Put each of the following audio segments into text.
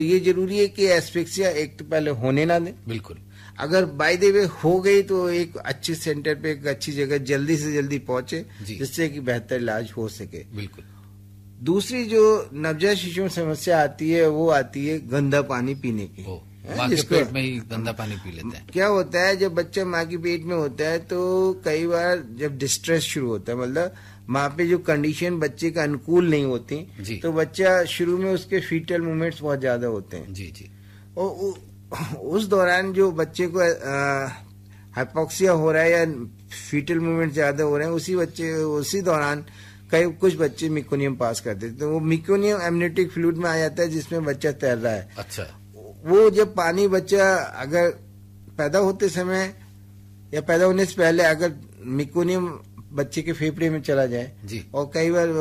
ये जरूरी है कि एस्फिक्सिया एक तो पहले होने ना दें। बिल्कुल। अगर बाय द वे हो गई तो एक अच्छे सेंटर पे, एक अच्छी जगह जल्दी से जल्दी पहुंचे, जिससे कि बेहतर इलाज हो सके। बिल्कुल। दूसरी जो नवजात शिशु में समस्या आती है वो आती है गंदा पानी पीने की। माँ के पेट में ही गंदा पानी पी लेते हैं। क्या होता है, जब बच्चा माँ के पेट में होता है तो कई बार जब डिस्ट्रेस शुरू होता है, मतलब माँ पे जो कंडीशन बच्चे का अनुकूल नहीं होती, तो बच्चा शुरू में उसके फीटल मूवमेंट्स बहुत ज्यादा होते हैं। जी जी। और उस दौरान जो बच्चे को हाइपोक्सिया हो रहा है या फीटल मूवमेंट ज्यादा हो रहे हैं, उसी दौरान कुछ बच्चे मिकोनियम पास कर देते हैं। तो वो मिकोनियम एमनियोटिक फ्लूइड में आ जाता है, जिसमें बच्चा तैर रहा है। अच्छा। वो जब पानी बच्चा अगर पैदा होते समय या पैदा होने से पहले अगर मिकोनियम बच्चे के फेफड़े में चला जाए जी। और कई बार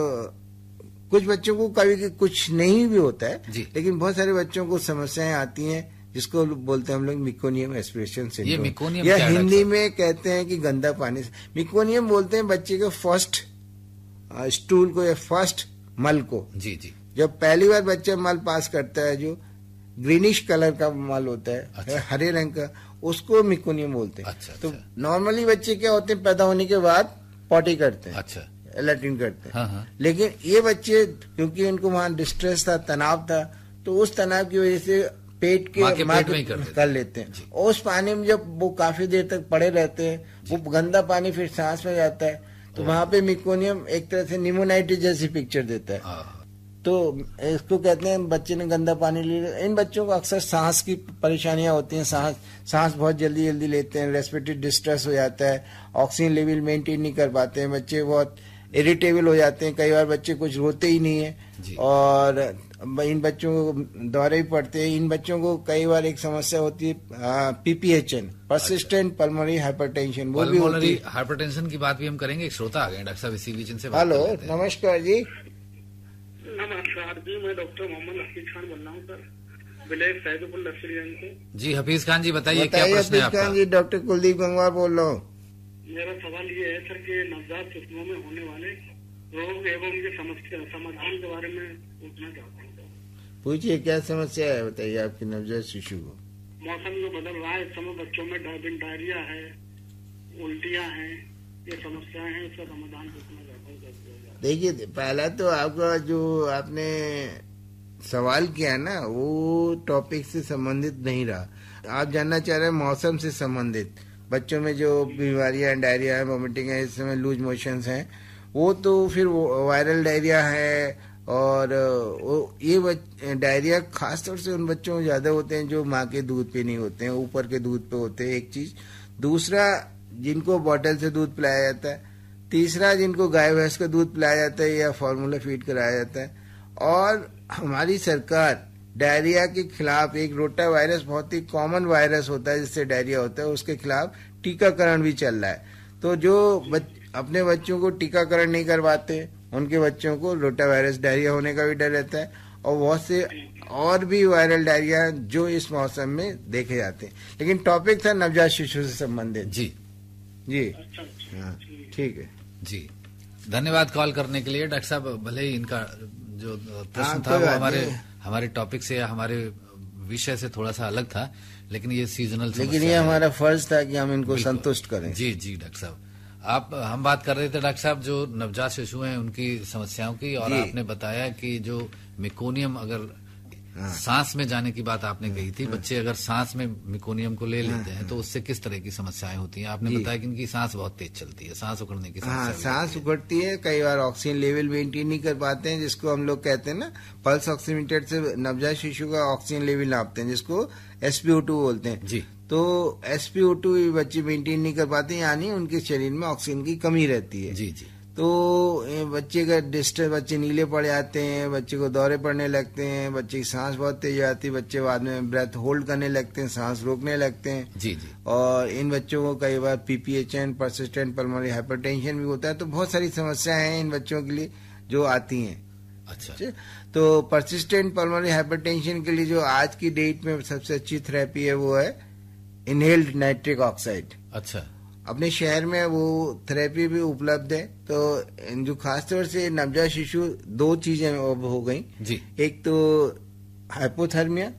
कुछ बच्चों को कभी कुछ नहीं भी होता है, लेकिन बहुत सारे बच्चों को समस्याएं आती हैं, जिसको बोलते हैं हम लोग मिकोनियम एस्पिरेशन सिंड्रोम, या हिंदी में कहते हैं कि गंदा पानी। मिकोनियम बोलते हैं बच्चे के फर्स्ट स्टूल को या फर्स्ट मल को। जी जी। जब पहली बार बच्चा मल पास करता है, जो ग्रीनिश कलर का मल होता है, अच्छा। हरे रंग का, उसको मिकोनियम बोलते हैं। अच्छा, तो अच्छा। नॉर्मली बच्चे क्या होते हैं, पैदा होने के बाद पॉटी करते हैं। अच्छा। लैट्रिन करते हैं। हाँ। लेकिन ये बच्चे, क्योंकि उनको वहां डिस्ट्रेस था, तनाव था, तो उस तनाव की वजह से पेट के पेट में ही कर लेते हैं। और उस पानी में जब वो काफी देर तक पड़े रहते हैं, वो गंदा पानी फिर सांस में जाता है, तो वहां पे मिकोनियम एक तरह से निमोनाइटिस जैसी पिक्चर देता है। तो इसको कहते हैं बच्चे ने गंदा पानी लिया। इन बच्चों को अक्सर सांस की परेशानियां होती हैं, सांस बहुत जल्दी जल्दी लेते हैं, रेस्पिरेटरी डिस्ट्रेस हो जाता है, ऑक्सीजन लेवल मेंटेन नहीं कर पाते हैं, बच्चे बहुत इरिटेबल हो जाते हैं, कई बार बच्चे कुछ रोते ही नहीं है, और इन बच्चों को दौरे भी पड़ते हैं। इन बच्चों को कई बार एक समस्या होती है PPHN, परसिस्टेंट पल्मोनरी हाइपरटेंशन, वो भी होती है। हाइपरटेंशन की बात भी हम करेंगे। एक श्रोता आ गए डॉक्टर साहब, इसी बीच से। हेलो, नमस्कार जी। नमस्कार जी, मैं डॉक्टर मोहम्मद हफीज खान बोल रहा हूँ सर, विलेज सैदुपुर लक्ष्मीगंज से। जी हफीज खान जी, बताइए क्या प्रश्न है आपका? हफीज खान जी, डॉक्टर कुलदीप गंगवार बोल रहा हूँ। मेरा सवाल ये है सर कि नवजात शिशुओं में होने वाले रोग एवं उनके समाधान के बारे में पूछना चाहता हूँ। पूछिए, क्या समस्या है बताइए आपकी नवजात शिशु को। मौसम जो बदल रहा है, इस समय बच्चों में डायरिया है, उल्टियाँ हैं, ये समस्याएं हैं, इसका समाधान पूछना चाहता हूँ। देखिए, पहला तो आपका जो आपने सवाल किया ना, वो टॉपिक से संबंधित नहीं रहा। आप जानना चाह रहे हैं मौसम से संबंधित बच्चों में जो बीमारियां, डायरिया है, वोमिटिंग है, इस समय लूज मोशंस हैं, वो तो फिर वायरल डायरिया है। और ये डायरिया खासतौर से उन बच्चों में ज्यादा होते हैं जो माँ के दूध पे नहीं होते हैं, ऊपर के दूध पे होते हैं, एक चीज। दूसरा, जिनको बॉटल से दूध पिलाया जाता है। तीसरा, जिनको गाय भैंस का दूध पिलाया जाता है या फॉर्मूला फीड कराया जाता है। और हमारी सरकार डायरिया के खिलाफ, एक रोटा वायरस बहुत ही कॉमन वायरस होता है जिससे डायरिया होता है, उसके खिलाफ टीकाकरण भी चल रहा है। तो जो अपने बच्चों को टीकाकरण नहीं करवाते, उनके बच्चों को रोटा वायरस डायरिया होने का भी डर रहता है, और बहुत से और भी वायरल डायरिया जो इस मौसम में देखे जाते हैं। लेकिन टॉपिक था नवजात शिशु से संबंधित। जी जी, हाँ, ठीक है जी, धन्यवाद कॉल करने के लिए। डॉक्टर साहब, भले ही इनका जो प्रश्न था वो हमारे टॉपिक से या हमारे विषय से थोड़ा सा अलग था, लेकिन ये सीजनल, लेकिन ये हमारा फर्ज था कि हम इनको संतुष्ट करें। जी जी डॉक्टर साहब, हम बात कर रहे थे डॉक्टर साहब जो नवजात शिशु हैं उनकी समस्याओं की, और आपने बताया कि जो मिकोनियम अगर सांस में जाने की बात आपने कही थी, बच्चे अगर सांस में मिकोनियम को ले लेते हैं तो उससे किस तरह की समस्याएं होती हैं। आपने बताया कि इनकी सांस बहुत तेज चलती है, सांस उखड़ने की समस्या। सांस उखड़ती है, कई बार ऑक्सीजन लेवल मेंटेन नहीं कर पाते हैं, जिसको हम लोग कहते हैं ना, पल्स ऑक्सीमीटर से नवजात शिशु का ऑक्सीजन लेवल नापते हैं, जिसको SpO2 बोलते हैं जी। तो SpO2 बच्चे मेंटेन नहीं कर पाते, यानी उनके शरीर में ऑक्सीजन की कमी रहती है। जी जी। तो बच्चे का डिस्टर्ब, बच्चे नीले पड़ जाते हैं, बच्चे को दौरे पड़ने लगते हैं, बच्चे की सांस बहुत तेज आती है, बच्चे बाद में ब्रेथ होल्ड करने लगते हैं, सांस रोकने लगते हैं। जी जी। और इन बच्चों को कई बार PPHN, परसिस्टेंट पल्मोनरी हाइपरटेंशन भी होता है। तो बहुत सारी समस्याएं हैं इन बच्चों के लिए जो आती हैं। अच्छा। तो परसिस्टेंट पल्मोनरी हाइपरटेंशन के लिए जो आज की डेट में सबसे अच्छी थेरेपी है वो है इनहेल्ड नाइट्रिक ऑक्साइड। अच्छा। अपने शहर में वो थेरेपी भी उपलब्ध है। तो जो खासतौर से नवजात शिशु, दो चीजें अब हो गई जी। एक तो हाइपोथर्मिया